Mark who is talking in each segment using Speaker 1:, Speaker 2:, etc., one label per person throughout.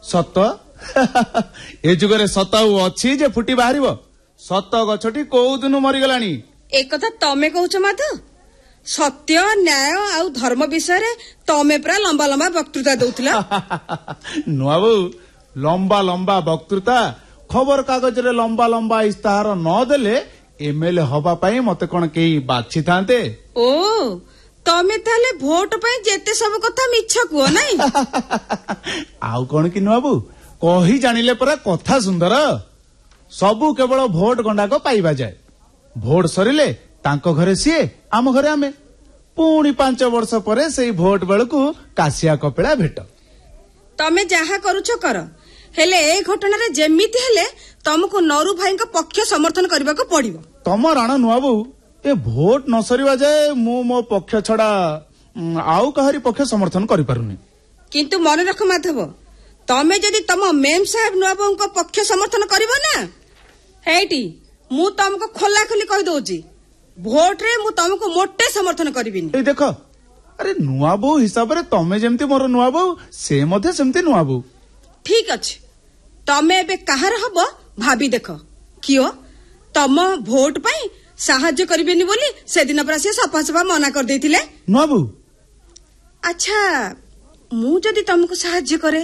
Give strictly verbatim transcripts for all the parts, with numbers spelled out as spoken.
Speaker 1: सत ए जुगरे सत अच्छी जे फुटी बाहर सत गछटी कौ दिन मरीगलानी
Speaker 2: एक कथा तमे कहूच माधव सत्य न्याय आउ धर्म विषय तमे पूरा लंबा लंबा वक्तृता दउथिला
Speaker 1: नुआ बो लंबा लंबा वक्तृता खबर कागज रे लंबा लंबा इस्ताहार न देले एमएलए हवा पाई मते कोन केई बाछि थांते
Speaker 2: ओ तमे ताले भोट पाई जेते सब कथा मिछ कुओ नाही
Speaker 1: आउ कोन कि नुआ बो कही जानिले परा कथा सुंदर सबू केवल भोट गंडा को पाइबा जाए भोट सरिले तांको घरे सीए आम घरे आमे पुणी पांच वर्ष परे से भोट बेलू काशिया कपिला भेट
Speaker 2: तमे जहा करूछ कर हेले ए घटना रे जेमिति हेले तुमको नरू भाई का पक्ष समर्थन करबा को पड़िबो
Speaker 1: तम राण नुआबू ए भोट न सरिबा जाए मु मो पक्ष छडा आउ कहारी पक्ष समर्थन करि पारुनी
Speaker 2: किंतु मन रख माधव तमे जदि तम मेम साहेब नुआबू को पक्ष समर्थन करबो ना हेटी मु तुमको खोला खोली कहि दोची भोट रे मु तुमको मोटे समर्थन करिबिनी
Speaker 1: ए देखो अरे नुआबू हिसाब रे तमे जेमती मोर नुआबू से मध्ये सेमती नुआबू
Speaker 2: ठीक अछि तमे एबे कहार हबो भाबी देखो कियो तम भोट पाई साहाय्य करिबेनी बोली से दिन पर से सफा सफा मना कर देथिले
Speaker 1: नुआबू
Speaker 2: अच्छा मु जदि तुमको साहाय्य करे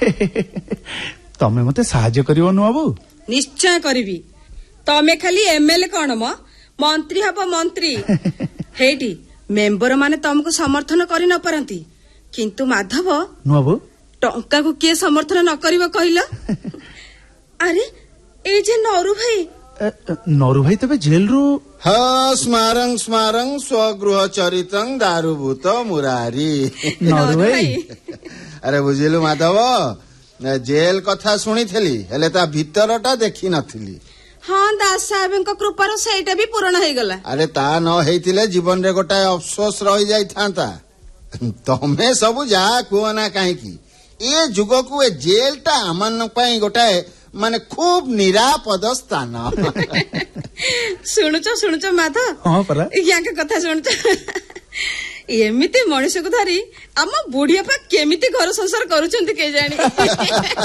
Speaker 1: तमे मते साहाय्य करिवो नुआबू
Speaker 2: निश्चय करिवि तमे खाली एमएलए कोन म मंत्री हबो मंत्री हेटी मेंबर माने तुमको समर्थन करि न परंती किंतु माधव
Speaker 1: नुआबू
Speaker 2: टंका को किए समर्थन न करिवो कहिलो अरे ए जे नरू भाई
Speaker 1: नरू भाई तबे जेल रु
Speaker 3: हा स्मारं स्मारं स्वगृह चरितं दारुभूत मुरारी
Speaker 1: नरू भाई
Speaker 3: अरे बुझिलु माधव जेल कथा सुनी थली हेले ता भीतरटा देखि नथिली
Speaker 2: हाँ दास साहेब कृपार सेटा भी पूर्ण हो गला
Speaker 3: अरे ता न हेतिले जीवन रे गोटाए अफसोस रही जाई थांता तमे सब जा कुओ ना काहे की ए जुग को ए जेल टा अमन पई गोटाए माने खूब निरापद स्थान
Speaker 2: शुणुच शुणुच माधव
Speaker 1: हां परा
Speaker 2: या के कथा शुणुच एमिति मनुष्य को धरी आम बुढ़िया पा केमिति घर संसार करूछंती के जानी